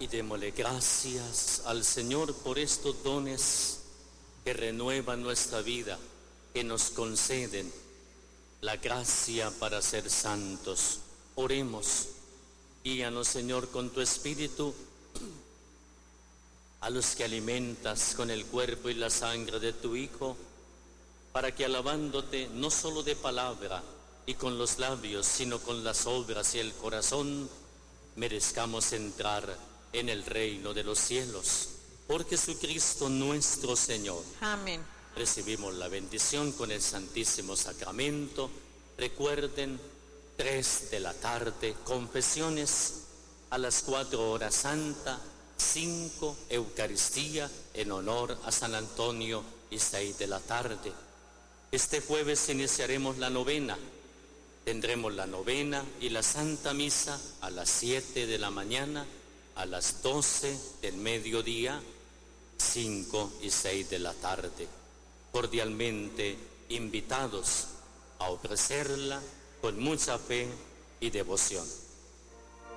Y démosle gracias al Señor por estos dones que renuevan nuestra vida, que nos conceden la gracia para ser santos. Oremos. Guíanos, Señor, con tu Espíritu a los que alimentas con el cuerpo y la sangre de tu Hijo, para que alabándote no solo de palabra y con los labios, sino con las obras y el corazón, merezcamos entrar en el reino de los cielos. Por Jesucristo nuestro Señor. Amén. Recibimos la bendición con el Santísimo Sacramento. Recuerden, 3 de la tarde, confesiones, a las 4 horas santa, 5 Eucaristía en honor a San Antonio y 6 de la tarde. Este jueves iniciaremos la novena. Tendremos la novena y la Santa Misa a las 7 de la mañana, a las 12 del mediodía, 5 y 6 de la tarde. Cordialmente invitados a ofrecerla con mucha fe y devoción.